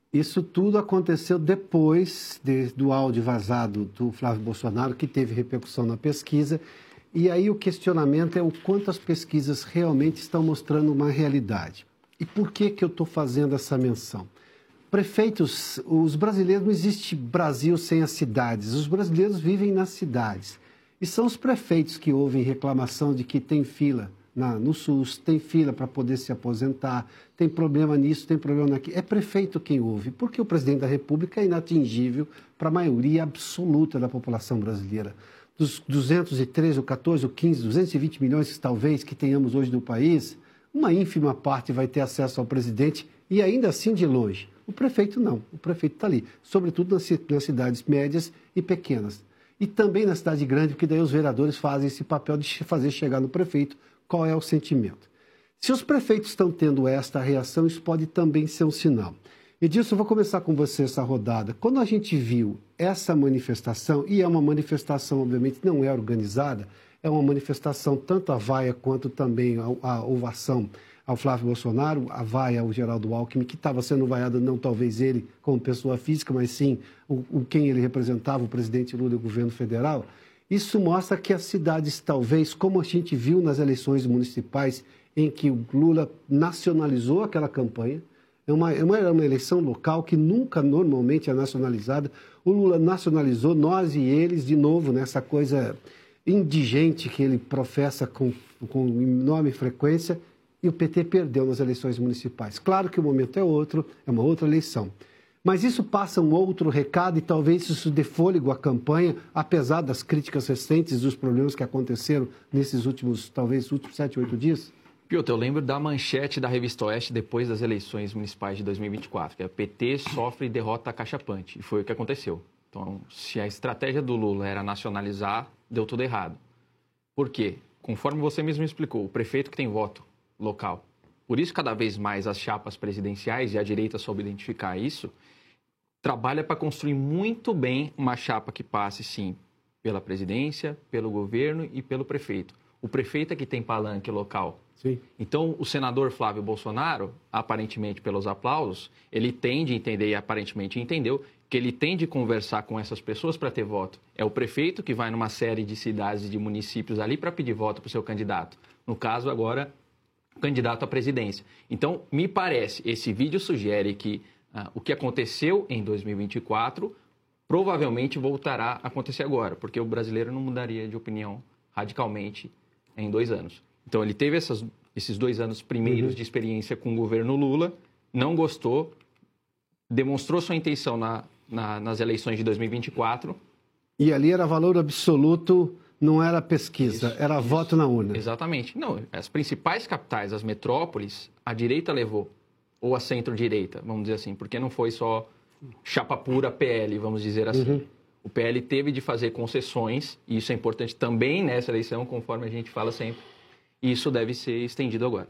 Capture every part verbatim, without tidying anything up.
Isso tudo aconteceu depois de, do áudio vazado do Flávio Bolsonaro, que teve repercussão na pesquisa. E aí o questionamento é o quanto as pesquisas realmente estão mostrando uma realidade. E por que que eu estou fazendo essa menção? Prefeitos, os brasileiros, não existe Brasil sem as cidades. Os brasileiros vivem nas cidades. E são os prefeitos que ouvem reclamação de que tem fila na, no SUS, tem fila para poder se aposentar, tem problema nisso, tem problema naquilo. É prefeito quem ouve, porque o presidente da República é inatingível para a maioria absoluta da população brasileira. Dos duzentos e treze, ou quatorze, ou quinze, duzentos e vinte milhões, talvez, que tenhamos hoje no país, uma ínfima parte vai ter acesso ao presidente e ainda assim de longe. O prefeito não, o prefeito está ali, sobretudo nas, nas cidades médias e pequenas. E também na cidade grande, porque daí os vereadores fazem esse papel de fazer chegar no prefeito qual é o sentimento. Se os prefeitos estão tendo esta reação, isso pode também ser um sinal. Edilson, eu vou começar com você essa rodada. Quando a gente viu essa manifestação, e é uma manifestação, obviamente, não é organizada, é uma manifestação tanto a vaia quanto também a, a ovação ao Flávio Bolsonaro, a vaia ao Geraldo Alckmin, que estava sendo vaiado não talvez ele como pessoa física, mas sim o, o quem ele representava, o presidente Lula e o governo federal. Isso mostra que as cidades, talvez, como a gente viu nas eleições municipais, em que o Lula nacionalizou aquela campanha, é uma, é uma, é uma eleição local que nunca normalmente é nacionalizada, o Lula nacionalizou, nós e eles, de novo, nessa coisa indigente que ele professa com, com enorme frequência, e o P T perdeu nas eleições municipais. Claro que o momento é outro, é uma outra eleição. Mas isso passa um outro recado e talvez isso dê fôlego à campanha, apesar das críticas recentes dos problemas que aconteceram nesses últimos, talvez, últimos sete, oito dias? Piotr, eu lembro da manchete da Revista Oeste depois das eleições municipais de dois mil e vinte e quatro, que é o P T sofre derrota cachapante, e foi o que aconteceu. Então, se a estratégia do Lula era nacionalizar, deu tudo errado. Por quê? Conforme você mesmo explicou, o prefeito que tem voto local. Por isso, cada vez mais as chapas presidenciais, e a direita soube identificar isso, trabalha para construir muito bem uma chapa que passe, sim, pela presidência, pelo governo e pelo prefeito. O prefeito é que tem palanque local. Sim. Então, o senador Flávio Bolsonaro, aparentemente pelos aplausos, ele tem de entender, e aparentemente entendeu, que ele tem de conversar com essas pessoas para ter voto. É o prefeito que vai numa série de cidades e de municípios ali para pedir voto para o seu candidato. No caso, agora, o candidato à presidência. Então, me parece, esse vídeo sugere que ah, o que aconteceu em dois mil e vinte e quatro provavelmente voltará a acontecer agora, porque o brasileiro não mudaria de opinião radicalmente em dois anos. Então, ele teve essas, esses dois anos primeiros uhum. de experiência com o governo Lula, não gostou, demonstrou sua intenção na, na, nas eleições de dois mil e vinte e quatro. E ali era valor absoluto, não era pesquisa, isso, era isso. voto na urna. Exatamente. Não, as principais capitais, as metrópoles, a direita levou, ou a centro-direita, vamos dizer assim, porque não foi só chapa pura P L, vamos dizer assim. Uhum. O P L teve de fazer concessões, e isso é importante também nessa eleição, conforme a gente fala sempre, e isso deve ser estendido agora.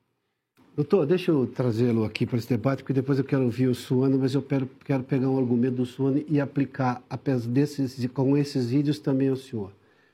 Doutor, deixa eu trazê-lo aqui para esse debate, porque depois eu quero ouvir o Suano, mas eu quero, quero pegar um argumento do Suano e aplicar, apesar desses, com esses vídeos, também ao senhor.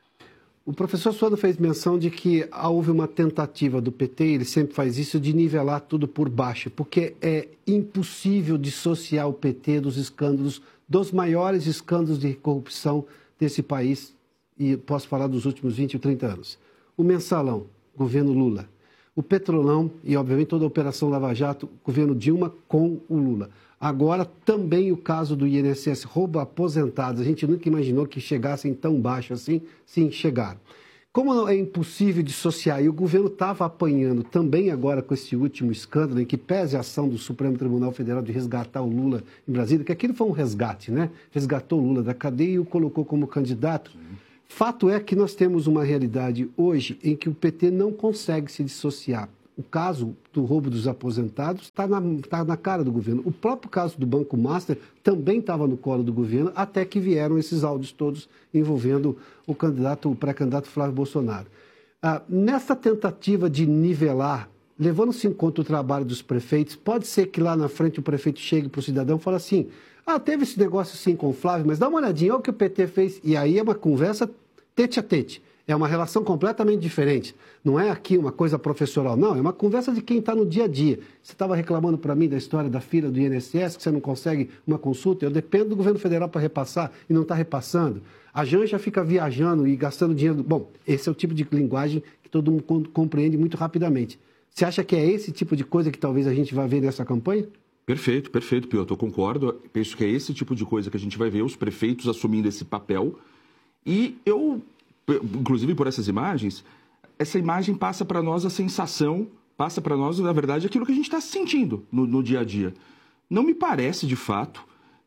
O professor Suano fez menção de que houve uma tentativa do P T, ele sempre faz isso, de nivelar tudo por baixo, porque é impossível dissociar o P T dos escândalos, dos maiores escândalos de corrupção desse país, e posso falar dos últimos vinte ou trinta anos. O Mensalão, governo Lula. O Petrolão e, obviamente, toda a Operação Lava Jato, governo Dilma com o Lula. Agora, também o caso do I N S S, roubo aposentados. A gente nunca imaginou que chegassem tão baixo assim, sim, chegaram. Como é impossível dissociar, e o governo estava apanhando também agora com esse último escândalo, em que pese a ação do Supremo Tribunal Federal de resgatar o Lula em Brasília, que aquilo foi um resgate, né? Resgatou o Lula da cadeia e o colocou como candidato. Fato é que nós temos uma realidade hoje em que o P T não consegue se dissociar. O caso do roubo dos aposentados está na, tá na cara do governo. O próprio caso do Banco Master também estava no colo do governo, até que vieram esses áudios todos envolvendo o candidato, o pré-candidato Flávio Bolsonaro. Ah, nessa tentativa de nivelar, levando-se em conta o trabalho dos prefeitos, pode ser que lá na frente o prefeito chegue para o cidadão e fale assim: ah, teve esse negócio sim com o Flávio, mas dá uma olhadinha, olha o que o P T fez. E aí é uma conversa tete a tete. É uma relação completamente diferente. Não é aqui uma coisa profissional, não. É uma conversa de quem está no dia a dia. Você estava reclamando para mim da história da fila do I N S S, que você não consegue uma consulta. Eu dependo do governo federal para repassar e não está repassando. A Janja fica viajando e gastando dinheiro. Bom, esse é o tipo de linguagem que todo mundo compreende muito rapidamente. Você acha que é esse tipo de coisa que talvez a gente vai ver nessa campanha? Perfeito, perfeito, Piotr. Eu concordo. Penso que é esse tipo de coisa que a gente vai ver, os prefeitos assumindo esse papel. E eu... inclusive por essas imagens, essa imagem passa para nós a sensação, passa para nós, na verdade, aquilo que a gente está sentindo no, no dia a dia. Não me parece, de fato,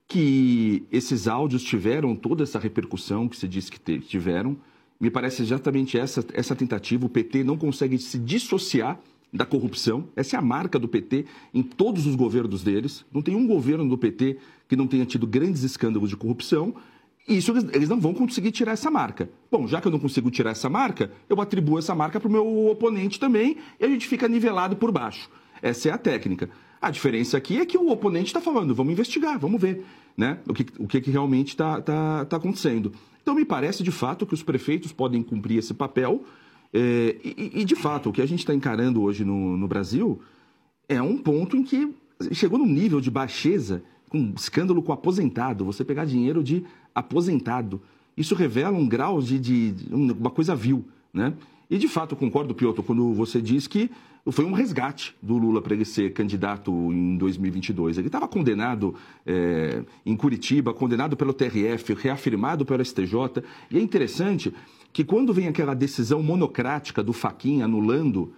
que esses áudios tiveram toda essa repercussão que se diz que tiveram. Me parece exatamente essa, essa tentativa. O P T não consegue se dissociar da corrupção. Essa é a marca do P T em todos os governos deles. Não tem um governo do P T que não tenha tido grandes escândalos de corrupção. E isso eles não vão conseguir tirar essa marca. Bom, já que eu não consigo tirar essa marca, eu atribuo essa marca para o meu oponente também e a gente fica nivelado por baixo. Essa é a técnica. A diferença aqui é que o oponente está falando, vamos investigar, vamos ver, né? O que, o que, que realmente está tá, tá acontecendo. Então, me parece, de fato, que os prefeitos podem cumprir esse papel é, e, e, de fato, o que a gente está encarando hoje no, no Brasil é um ponto em que chegou num nível de baixeza, com um escândalo com aposentado, você pegar dinheiro de aposentado. Isso revela um grau de, de, de uma coisa vil, né? E, de fato, eu concordo, Piotr, quando você diz que foi um resgate do Lula para ele ser candidato em dois mil e vinte e dois. Ele estava condenado é, em Curitiba, condenado pelo T R F, reafirmado pelo S T J. E é interessante que quando vem aquela decisão monocrática do Fachin anulando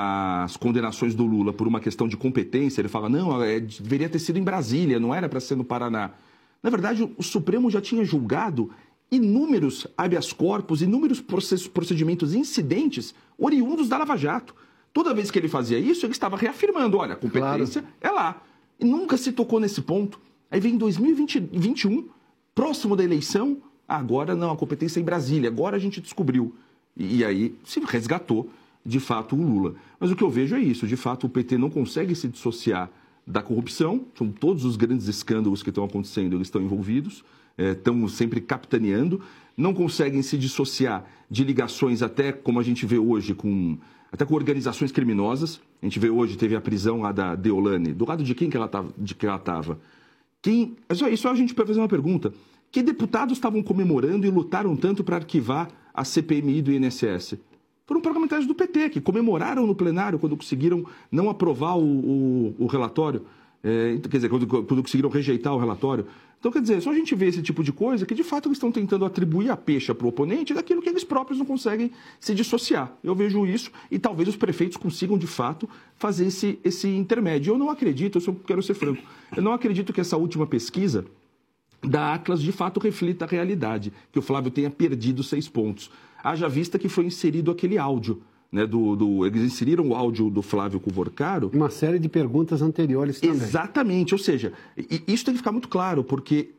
as condenações do Lula por uma questão de competência, ele fala, não, é, deveria ter sido em Brasília, não era para ser no Paraná. Na verdade, o Supremo já tinha julgado inúmeros habeas corpus, inúmeros procedimentos incidentes oriundos da Lava Jato. Toda vez que ele fazia isso, ele estava reafirmando, olha, a competência claro. É lá. E nunca se tocou nesse ponto. Aí vem dois mil e vinte e um, próximo da eleição, agora não, a competência é em Brasília, agora a gente descobriu. E, e aí se resgatou, de fato, o Lula. Mas o que eu vejo é isso, de fato, o P T não consegue se dissociar da corrupção, são todos os grandes escândalos que estão acontecendo, eles estão envolvidos, é, estão sempre capitaneando, não conseguem se dissociar de ligações até, como a gente vê hoje, com, até com organizações criminosas. A gente vê hoje, teve a prisão lá da Deolane, do lado de quem que ela estava? De que ela estava? Quem, é só, isso a gente pode fazer uma pergunta. Que deputados estavam comemorando e lutaram tanto para arquivar a C P M I do I N S S? Foram parlamentares do P T, que comemoraram no plenário quando conseguiram não aprovar o, o, o relatório, é, quer dizer, quando, quando conseguiram rejeitar o relatório. Então, quer dizer, só a gente vê esse tipo de coisa que, de fato, eles estão tentando atribuir a peixa para o oponente daquilo que eles próprios não conseguem se dissociar. Eu vejo isso e talvez os prefeitos consigam, de fato, fazer esse, esse intermédio. Eu não acredito, eu só quero ser franco, eu não acredito que essa última pesquisa da Atlas, de fato, reflita a realidade, que o Flávio tenha perdido seis pontos. Haja vista que foi inserido aquele áudio, né, do, do, eles inseriram o áudio do Flávio Cuvorcaro. Uma série de perguntas anteriores também. Exatamente, ou seja, isso tem que ficar muito claro, porque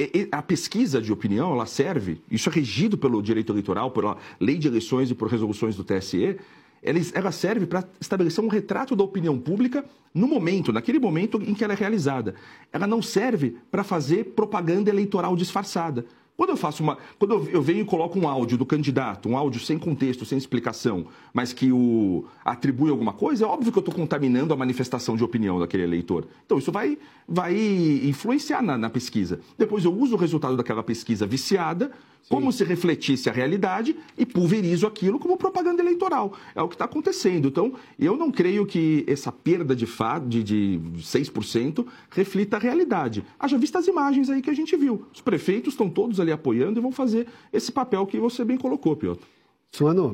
a pesquisa de opinião, ela serve, isso é regido pelo direito eleitoral, pela lei de eleições e por resoluções do T S E, ela serve para estabelecer um retrato da opinião pública no momento, naquele momento em que ela é realizada. Ela não serve para fazer propaganda eleitoral disfarçada. Quando eu faço uma, quando eu, eu venho e coloco um áudio do candidato, um áudio sem contexto, sem explicação, mas que o atribui alguma coisa, é óbvio que eu estou contaminando a manifestação de opinião daquele eleitor. Então isso vai, vai influenciar na, na pesquisa. Depois eu uso o resultado daquela pesquisa viciada, Sim. como se refletisse a realidade e pulverizo aquilo como propaganda eleitoral. É o que está acontecendo. Então, eu não creio que essa perda de, fa... de, de seis por cento reflita a realidade. Haja vista as imagens aí que a gente viu. Os prefeitos estão todos ali apoiando e vão fazer esse papel que você bem colocou, Piotr. Suano,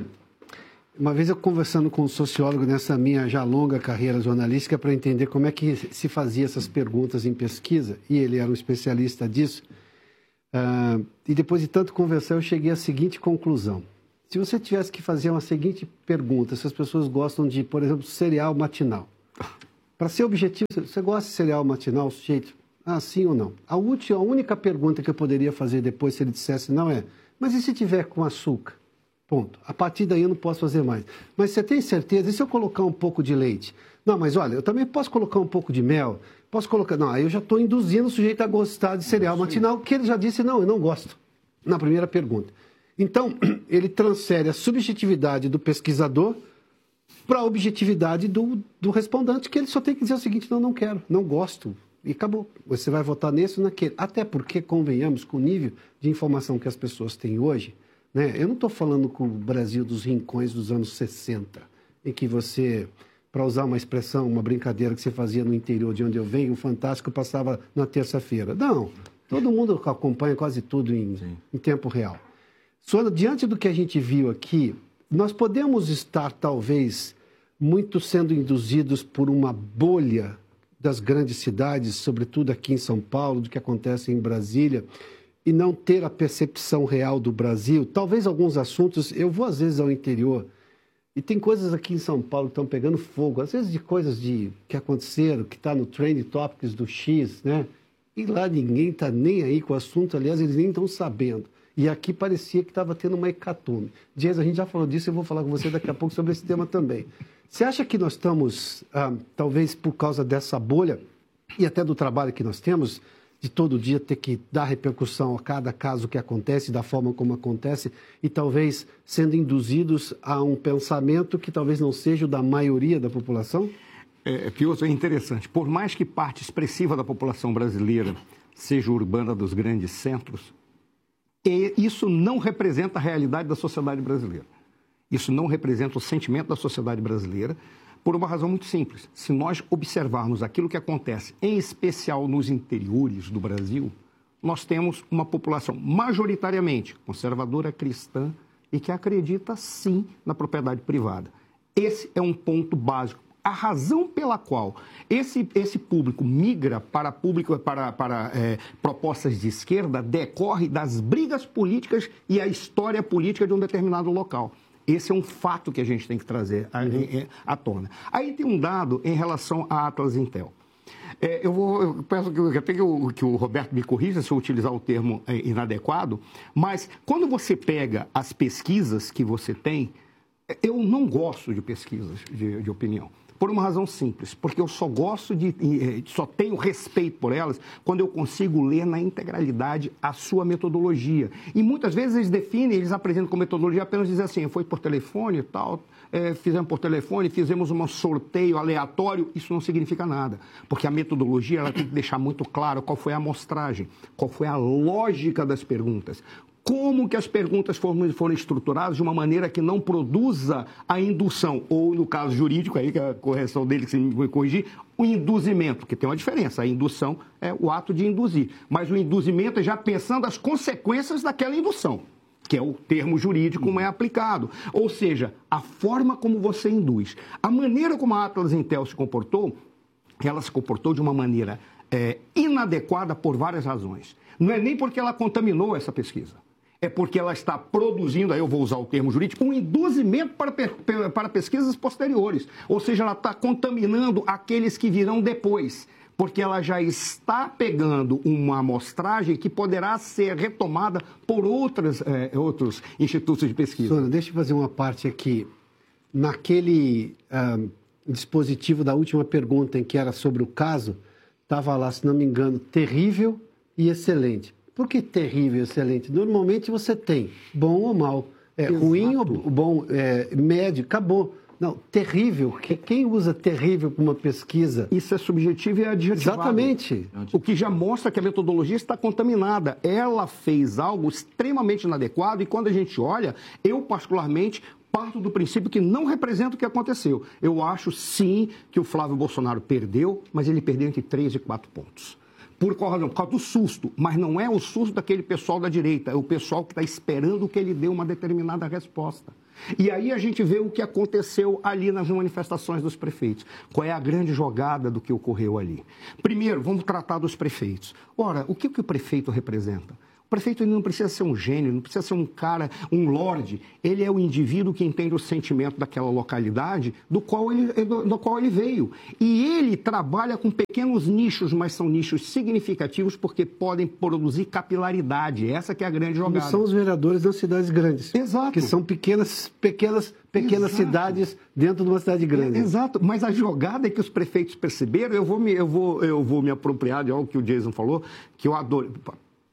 uma vez eu conversando com um sociólogo nessa minha já longa carreira jornalística para entender como é que se fazia essas perguntas em pesquisa, e ele era um especialista disso, uh, e depois de tanto conversar eu cheguei à seguinte conclusão. Se você tivesse que fazer uma seguinte pergunta, se as pessoas gostam de, por exemplo, cereal matinal, para ser objetivo, você gosta de cereal matinal, sujeito? Ah, sim ou não? A, última, a única pergunta que eu poderia fazer depois, se ele dissesse não, é, mas e se tiver com açúcar? Ponto. A partir daí eu não posso fazer mais. Mas você tem certeza? E se eu colocar um pouco de leite? Não, mas olha, eu também posso colocar um pouco de mel? Posso colocar... Não, aí eu já estou induzindo o sujeito a gostar de cereal matinal, que ele já disse, não, eu não gosto, na primeira pergunta. Então, ele transfere a subjetividade do pesquisador para a objetividade do, do respondente, que ele só tem que dizer o seguinte: não, não quero, não gosto, e acabou. Você vai votar nesse ou naquele. Até porque, convenhamos, com o nível de informação que as pessoas têm hoje, né? Eu não estou falando com o Brasil dos rincões dos anos sessenta, em que você, para usar uma expressão, uma brincadeira que você fazia no interior de onde eu venho, o Fantástico passava na terça-feira. Não, todo mundo acompanha quase tudo em, em tempo real. Só diante do que a gente viu aqui, nós podemos estar, talvez, muito sendo induzidos por uma bolha das grandes cidades, sobretudo aqui em São Paulo, do que acontece em Brasília, e não ter a percepção real do Brasil. Talvez alguns assuntos, eu vou às vezes ao interior, e tem coisas aqui em São Paulo que estão pegando fogo, às vezes de coisas de, que aconteceram, que está no Trending Topics do X, né? E lá ninguém está nem aí com o assunto, aliás, eles nem estão sabendo. E aqui parecia que estava tendo uma hecatombe. Dias, a gente já falou disso, eu vou falar com você daqui a pouco sobre esse tema também. Você acha que nós estamos, ah, talvez por causa dessa bolha, e até do trabalho que nós temos, de todo dia ter que dar repercussão a cada caso que acontece, da forma como acontece, e talvez sendo induzidos a um pensamento que talvez não seja o da maioria da população? É, Pioto, é interessante. Por mais que parte expressiva da população brasileira seja urbana dos grandes centros, e isso não representa a realidade da sociedade brasileira. Isso não representa o sentimento da sociedade brasileira, por uma razão muito simples. Se nós observarmos aquilo que acontece, em especial nos interiores do Brasil, nós temos uma população majoritariamente conservadora, cristã, e que acredita, sim, na propriedade privada. Esse é um ponto básico. A razão pela qual esse, esse público migra para, público, para, para é, propostas de esquerda decorre das brigas políticas e a história política de um determinado local. Esse é um fato que a gente tem que trazer à, uhum. à tona. Aí tem um dado em relação à Atlas Intel. É, eu, vou, eu peço que, até que, o, que o Roberto me corrija se eu utilizar o termo é, inadequado, mas quando você pega as pesquisas que você tem, eu não gosto de pesquisas de, de opinião. Por uma razão simples, porque eu só gosto de, só tenho respeito por elas quando eu consigo ler na integralidade a sua metodologia. E muitas vezes eles definem, eles apresentam como metodologia apenas dizer assim, foi por telefone e tal, é, fizemos por telefone, fizemos um sorteio aleatório, isso não significa nada. Porque a metodologia ela tem que deixar muito claro qual foi a amostragem, qual foi a lógica das perguntas. Como que as perguntas foram, foram estruturadas de uma maneira que não produza a indução, ou no caso jurídico, aí que é a correção dele que você me vai corrigir, o induzimento, porque tem uma diferença. A indução é o ato de induzir, mas o induzimento é já pensando as consequências daquela indução, que é o termo jurídico como é aplicado. Ou seja, a forma como você induz. A maneira como a Atlas Intel se comportou, ela se comportou de uma maneira é, inadequada por várias razões. Não é nem porque ela contaminou essa pesquisa. É porque ela está produzindo, aí eu vou usar o termo jurídico, um induzimento para, para pesquisas posteriores. Ou seja, ela está contaminando aqueles que virão depois, porque ela já está pegando uma amostragem que poderá ser retomada por outras, é, outros institutos de pesquisa. Sônia, deixa eu fazer uma parte aqui. Naquele um, dispositivo da última pergunta, em que era sobre o caso, estava lá, se não me engano, terrível e excelente. Por que terrível e excelente? Normalmente você tem bom ou mal, é, ruim ou bom, é, médio, acabou. Não, terrível. Quem usa terrível para uma pesquisa? Isso é subjetivo e é adjetivado. Exatamente. O que já mostra que a metodologia está contaminada. Ela fez algo extremamente inadequado e quando a gente olha, eu particularmente parto do princípio que não representa o que aconteceu. Eu acho sim que o Flávio Bolsonaro perdeu, mas ele perdeu entre três e quatro pontos. Por qual razão? Por causa do susto. Mas não é o susto daquele pessoal da direita, é o pessoal que está esperando que ele dê uma determinada resposta. E aí a gente vê o que aconteceu ali nas manifestações dos prefeitos. Qual é a grande jogada do que ocorreu ali? Primeiro, vamos tratar dos prefeitos. Ora, o que, que o prefeito representa? O prefeito ele não precisa ser um gênio, não precisa ser um cara, um lorde. Ele é o indivíduo que entende o sentimento daquela localidade do qual ele, do, do qual ele veio. E ele trabalha com pequenos nichos, mas são nichos significativos porque podem produzir capilaridade. Essa que é a grande jogada. Não são os vereadores das cidades grandes. Exato. Que são pequenas, pequenas, pequenas cidades dentro de uma cidade grande. É, exato. Mas a jogada é que os prefeitos perceberam, eu vou me, eu vou, eu vou me apropriar de algo que o Jason falou, que eu adoro.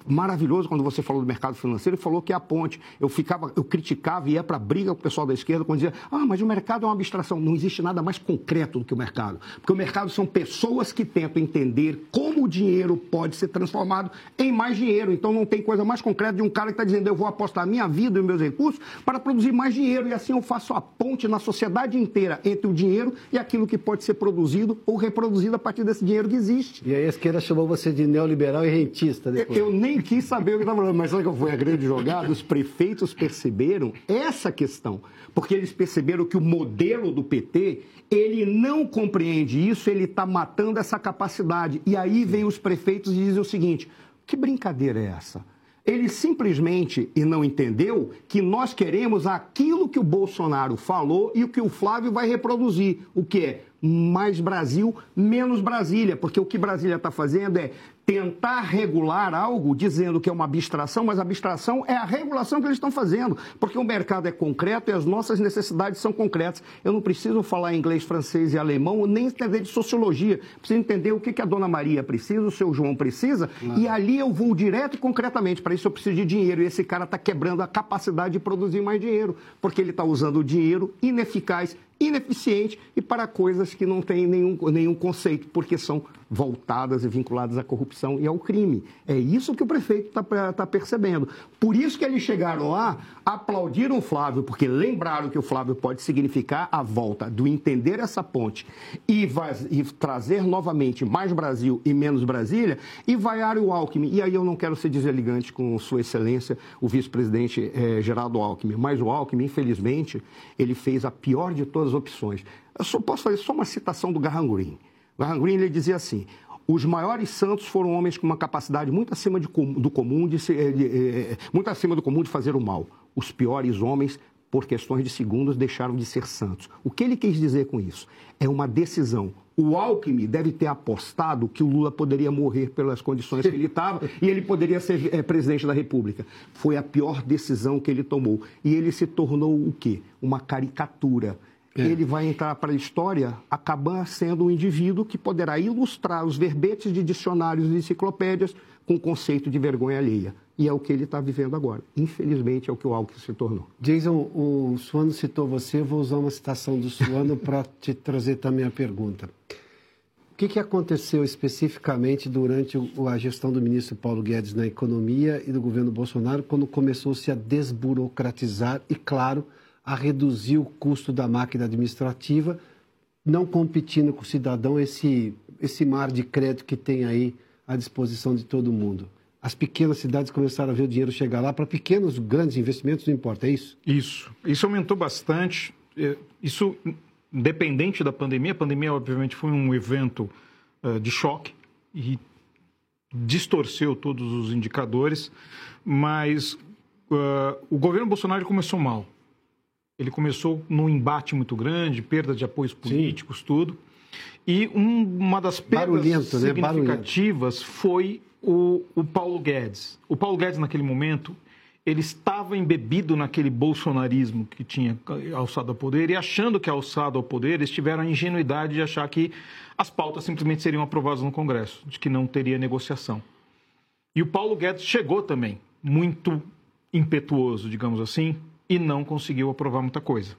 maravilhoso quando você falou do mercado financeiro e falou que é a ponte. Eu ficava, eu criticava e ia para a briga com o pessoal da esquerda quando dizia, ah, mas o mercado é uma abstração. Não existe nada mais concreto do que o mercado. Porque o mercado são pessoas que tentam entender como o dinheiro pode ser transformado em mais dinheiro. Então não tem coisa mais concreta de um cara que está dizendo, eu vou apostar a minha vida e os meus recursos para produzir mais dinheiro. E assim eu faço a ponte na sociedade inteira entre o dinheiro e aquilo que pode ser produzido ou reproduzido a partir desse dinheiro que existe. E aí a esquerda chamou você de neoliberal e rentista depois. Eu, eu nem quis saber o que estava falando, mas sabe que foi a grande jogada? Os prefeitos perceberam essa questão, porque eles perceberam que o modelo do P T, ele não compreende isso, ele está matando essa capacidade. E aí vem os prefeitos e dizem o seguinte, que brincadeira é essa? Ele simplesmente e não entendeu que nós queremos aquilo que o Bolsonaro falou e o que o Flávio vai reproduzir, o que é mais Brasil, menos Brasília, porque o que Brasília está fazendo é tentar regular algo dizendo que é uma abstração, mas a abstração é a regulação que eles estão fazendo, porque o mercado é concreto e as nossas necessidades são concretas. Eu não preciso falar inglês, francês e alemão, nem entender de sociologia, preciso entender o que, que a dona Maria precisa, o seu João precisa, claro. E ali eu vou direto e concretamente, para isso eu preciso de dinheiro, e esse cara está quebrando a capacidade de produzir mais dinheiro, porque ele está usando o dinheiro ineficaz, ineficiente e para coisas que não têm nenhum, nenhum conceito, porque são voltadas e vinculadas à corrupção e ao crime. É isso que o prefeito está tá percebendo. Por isso que eles chegaram lá, aplaudiram o Flávio, porque lembraram que o Flávio pode significar a volta do entender essa ponte e, vai, e trazer novamente mais Brasil e menos Brasília, e vaiaram o Alckmin. E aí eu não quero ser deselegante com Sua Excelência, o vice-presidente eh, Geraldo Alckmin, mas o Alckmin, infelizmente, ele fez a pior de todas as opções. Eu só posso fazer só uma citação do Graham Greene. Graham Greene, ele dizia assim, os maiores santos foram homens com uma capacidade muito acima de, do comum de, de, de, muito acima do comum de fazer o mal. Os piores homens, por questões de segundos, deixaram de ser santos. O que ele quis dizer com isso? É uma decisão. O Alckmin deve ter apostado que o Lula poderia morrer pelas condições que ele estava e ele poderia ser é, presidente da República. Foi a pior decisão que ele tomou. E ele se tornou o quê? Uma caricatura. É. Ele vai entrar para a história, acabar sendo um indivíduo que poderá ilustrar os verbetes de dicionários e enciclopédias com o conceito de vergonha alheia. E é o que ele está vivendo agora. Infelizmente, é o que o Alckmin se tornou. Jason, o Suano citou você, eu vou usar uma citação do Suano para te trazer também a pergunta. O que, que aconteceu especificamente durante a gestão do ministro Paulo Guedes na economia e do governo Bolsonaro, quando começou-se a desburocratizar e, claro, a reduzir o custo da máquina administrativa, não competindo com o cidadão, esse, esse mar de crédito que tem aí à disposição de todo mundo? As pequenas cidades começaram a ver o dinheiro chegar lá, para pequenos, grandes investimentos, não importa, é isso? Isso. Isso aumentou bastante. Isso, independente da pandemia, a pandemia, obviamente, foi um evento uh, de choque e distorceu todos os indicadores, mas uh, o governo Bolsonaro começou mal. Ele começou num embate muito grande, perda de apoios políticos, Sim. tudo. E um, uma das perdas significativas né? foi o, o Paulo Guedes. O Paulo Guedes, naquele momento, ele estava embebido naquele bolsonarismo que tinha alçado ao poder e achando que alçado ao poder, eles tiveram a ingenuidade de achar que as pautas simplesmente seriam aprovadas no Congresso, de que não teria negociação. E o Paulo Guedes chegou também, muito impetuoso, digamos assim, e não conseguiu aprovar muita coisa.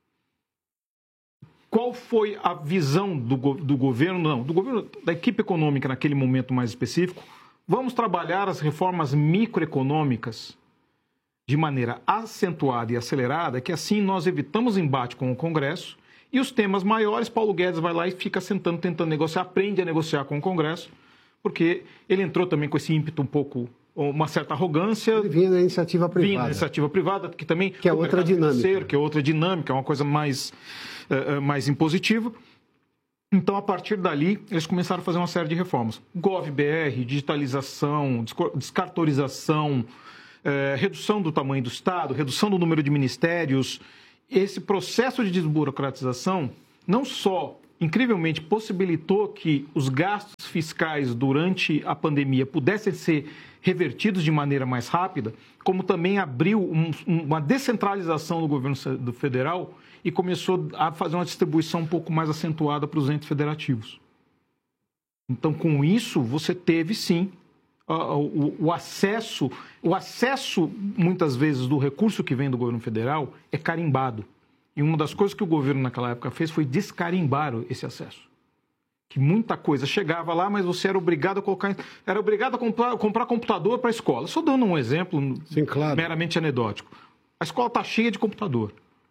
Qual foi a visão do, do governo, não, do governo, da equipe econômica naquele momento mais específico? Vamos trabalhar as reformas microeconômicas de maneira acentuada e acelerada, que assim nós evitamos embate com o Congresso e os temas maiores, Paulo Guedes vai lá e fica sentando, tentando negociar, aprende a negociar com o Congresso, porque ele entrou também com esse ímpeto um pouco, uma certa arrogância. Ele vinha na iniciativa privada. Vinha na iniciativa privada, que também... Que é outra dinâmica. Que é outra dinâmica, é uma coisa mais, uh, mais impositiva. Então, a partir dali, eles começaram a fazer uma série de reformas. GovBR, digitalização, descartorização, uh, redução do tamanho do Estado, redução do número de ministérios. Esse processo de desburocratização não só, incrivelmente, possibilitou que os gastos fiscais durante a pandemia pudessem ser revertidos de maneira mais rápida, como também abriu um, uma descentralização do governo do federal e começou a fazer uma distribuição um pouco mais acentuada para os entes federativos. Então, com isso, você teve, sim, o, o acesso, o acesso, muitas vezes, do recurso que vem do governo federal é carimbado. E uma das coisas que o governo naquela época fez foi descarimbar esse acesso. Que muita coisa chegava lá, mas você era obrigado a colocar, era obrigado a comprar, comprar computador para a escola. Só dando um exemplo Sim, claro. meramente anedótico. A escola está cheia de computador.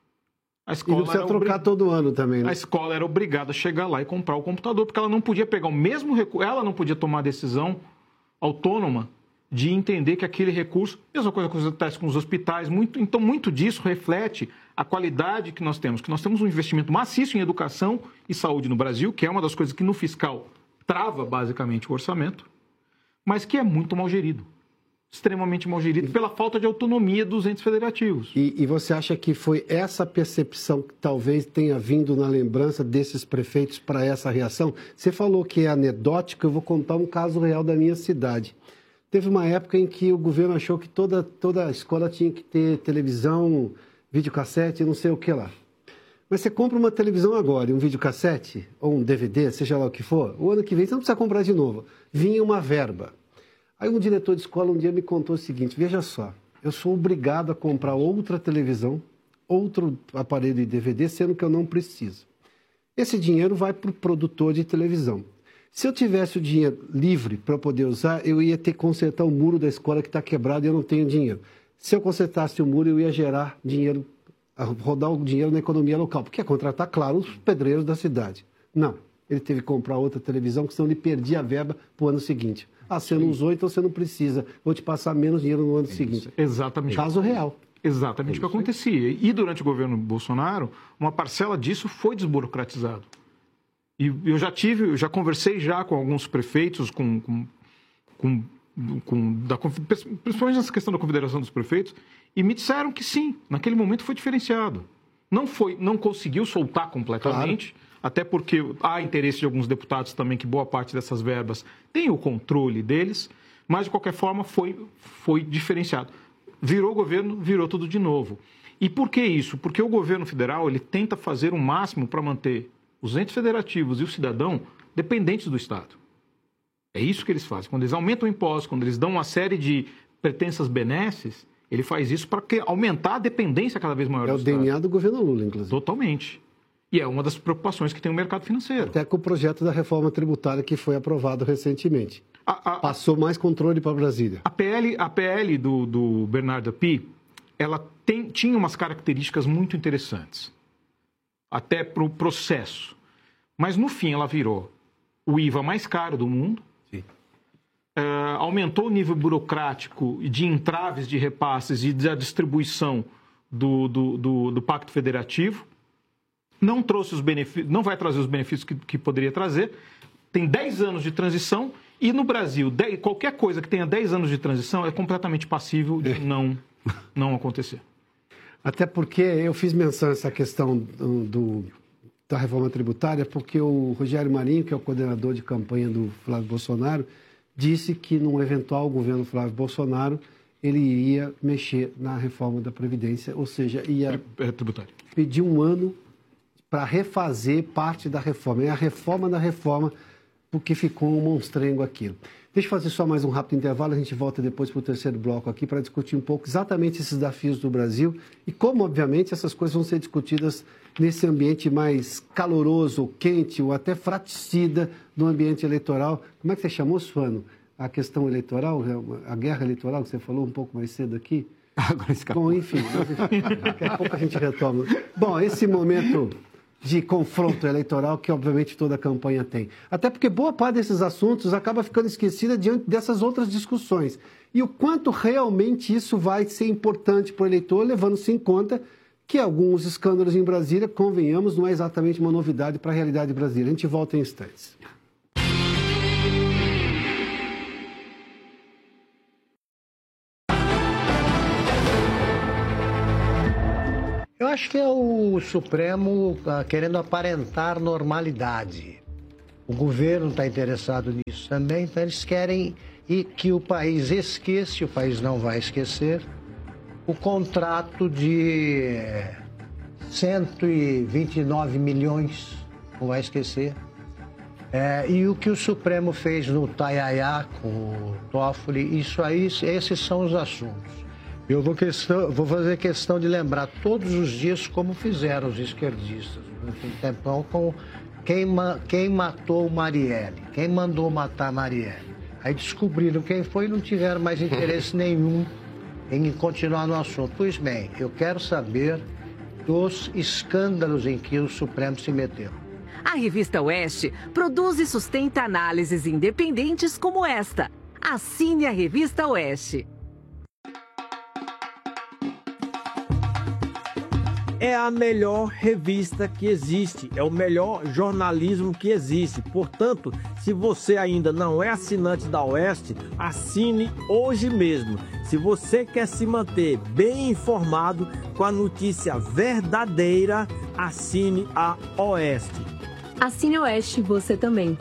A escola e não precisa trocar obrig... todo ano também, né? A escola era obrigada a chegar lá e comprar o computador, porque ela não podia pegar o mesmo recurso, ela não podia tomar a decisão autônoma de entender que aquele recurso, mesma coisa que acontece com os hospitais, muito, então muito disso reflete a qualidade que nós temos, que nós temos um investimento maciço em educação e saúde no Brasil, que é uma das coisas que no fiscal trava basicamente o orçamento, mas que é muito mal gerido. Extremamente mal gerido pela falta de autonomia dos entes federativos. E, e você acha que foi essa percepção que talvez tenha vindo na lembrança desses prefeitos para essa reação? Você falou que é anedótico, eu vou contar um caso real da minha cidade. Teve uma época em que o governo achou que toda, toda a escola tinha que ter televisão, videocassete, não sei o que lá. Mas você compra uma televisão agora e um videocassete, ou um D V D, seja lá o que for, o ano que vem você não precisa comprar de novo. Vinha uma verba. Aí um diretor de escola um dia me contou o seguinte, veja só, eu sou obrigado a comprar outra televisão, outro aparelho de D V D, sendo que eu não preciso. Esse dinheiro vai para o produtor de televisão. Se eu tivesse o dinheiro livre para poder usar, eu ia ter que consertar o muro da escola que está quebrado e eu não tenho dinheiro. Se eu consertasse o muro, eu ia gerar dinheiro, rodar o dinheiro na economia local, porque ia contratar, claro, os pedreiros da cidade. Não, ele teve que comprar outra televisão, porque senão ele perdia a verba para o ano seguinte. Ah, você não usou, então você não precisa. Vou te passar menos dinheiro no ano seguinte. Exatamente. Caso real. Exatamente o que acontecia. E durante o governo Bolsonaro, uma parcela disso foi desburocratizado. E eu já tive, eu já conversei já com alguns prefeitos, com, com, com, com da, principalmente nessa questão da confederação dos prefeitos, e me disseram que sim, naquele momento foi diferenciado. Não foi, não conseguiu soltar completamente, claro. Até porque há interesse de alguns deputados também que boa parte dessas verbas tem o controle deles, mas de qualquer forma foi, foi diferenciado. Virou governo, virou tudo de novo. E por que isso? Porque o governo federal ele tenta fazer o máximo para manter os entes federativos e o cidadão dependentes do Estado. É isso que eles fazem. Quando eles aumentam o imposto, quando eles dão uma série de pretensas benesses, ele faz isso para aumentar a dependência cada vez maior do Estado. É o D N A do governo Lula, inclusive. Totalmente. E é uma das preocupações que tem o mercado financeiro. Até com o projeto da reforma tributária que foi aprovado recentemente. A, a, Passou mais controle para Brasília. A P L, a P L do, do Bernardo Api, ela tem, tinha umas características muito interessantes. Até para o processo. Mas, no fim, ela virou o I V A mais caro do mundo, Sim. Uh, aumentou o nível burocrático de entraves de repasses e da distribuição do, do, do, do Pacto Federativo, não trouxe os benefícios, não vai trazer os benefícios que, que poderia trazer, tem dez anos de transição e, no Brasil, dez, qualquer coisa que tenha dez anos de transição é completamente passível de não, não acontecer. Até porque eu fiz menção a essa questão do, do, da reforma tributária, porque o Rogério Marinho, que é o coordenador de campanha do Flávio Bolsonaro, disse que num eventual governo Flávio Bolsonaro, ele iria mexer na reforma da Previdência, ou seja, ia é, tributário. pedir um ano para refazer parte da reforma. É a reforma da reforma, porque ficou um monstrengo aquilo. Deixa eu fazer só mais um rápido intervalo, a gente volta depois para o terceiro bloco aqui para discutir um pouco exatamente esses desafios do Brasil e como, obviamente, essas coisas vão ser discutidas nesse ambiente mais caloroso, ou quente, ou até fraticida do ambiente eleitoral. Como é que você chamou, Suano? A questão eleitoral, a guerra eleitoral que você falou um pouco mais cedo aqui? Agora escapou. Bom, enfim, daqui a pouco a gente retoma. Bom, esse momento de confronto eleitoral que, obviamente, toda a campanha tem. Até porque boa parte desses assuntos acaba ficando esquecida diante dessas outras discussões. E o quanto realmente isso vai ser importante para o eleitor, levando-se em conta que alguns escândalos em Brasília, convenhamos, não é exatamente uma novidade para a realidade brasileira. A gente volta em instantes. Eu acho que é o Supremo uh, querendo aparentar normalidade. O governo está interessado nisso também, então eles querem e que o país esqueça, o país não vai esquecer, o contrato de cento e vinte e nove milhões, não vai esquecer, É, e o que o Supremo fez no Taiaiá com o Toffoli, isso aí, esses são os assuntos. Eu vou, questão, vou fazer questão de lembrar todos os dias como fizeram os esquerdistas, um tempão, com quem, quem matou Marielle, quem mandou matar Marielle. Aí descobriram quem foi e não tiveram mais interesse nenhum em continuar no assunto. Pois bem, eu quero saber dos escândalos em que o Supremo se meteu. A revista Oeste produz e sustenta análises independentes como esta. Assine a revista Oeste. É a melhor revista que existe, é o melhor jornalismo que existe. Portanto, se você ainda não é assinante da Oeste, assine hoje mesmo. Se você quer se manter bem informado com a notícia verdadeira, assine a Oeste. Assine a Oeste você também.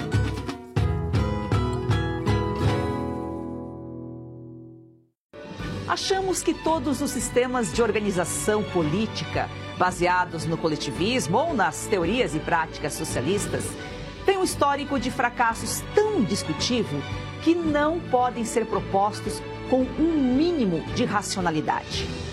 Achamos que todos os sistemas de organização política, baseados no coletivismo ou nas teorias e práticas socialistas, têm um histórico de fracassos tão indiscutível que não podem ser propostos com um mínimo de racionalidade.